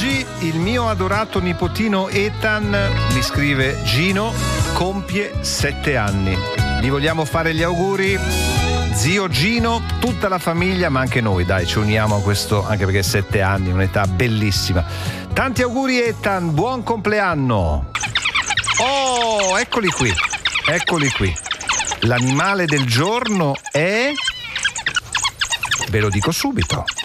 Oggi il mio adorato nipotino Ethan, mi scrive Gino, compie 7 anni. Gli vogliamo fare gli auguri? Zio Gino, tutta la famiglia, ma anche noi, dai, ci uniamo a questo, anche perché 7 anni, un'età bellissima. Tanti auguri Ethan, buon compleanno! Oh, eccoli qui. L'animale del giorno è... Ve lo dico subito.